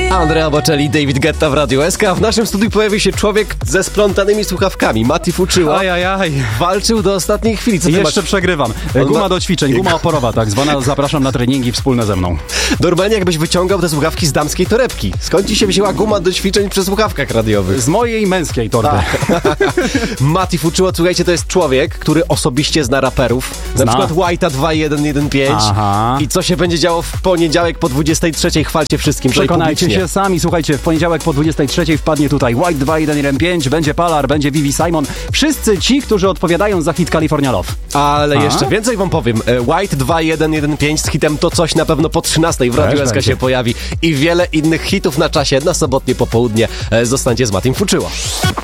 Andrea Bocelli, David Guetta w Radiu SK. W naszym studiu pojawił się człowiek ze splątanymi słuchawkami. Mati Fuczyło. Ajajaj. Walczył do ostatniej chwili. Co ty Jeszcze masz? przegrywam. Guma do ćwiczeń, guma oporowa tak zwana. Zapraszam na treningi wspólne ze mną. Normalnie jakbyś wyciągał te słuchawki z damskiej torebki. Skąd ci się wzięła guma do ćwiczeń przy słuchawkach radiowych? Z mojej męskiej torby. Mati Fuczyło, słuchajcie, to jest człowiek, który osobiście zna raperów. Na przykład White'a 2115. Aha. I co się będzie działo w poniedziałek po 23:00? Chwalcie wszystkim. Przekonajcie się sami. Słuchajcie, w poniedziałek po 23:00 wpadnie tutaj White 2115, będzie Palar, będzie Vivi Simon. Wszyscy ci, którzy odpowiadają za hit California Love. Ale jeszcze więcej wam powiem. White 2115 z hitem To Coś na pewno po 13:00 w Radiu SK się pojawi. I wiele innych hitów na czasie na sobotnie popołudnie. Zostańcie z Matim Fuczyło.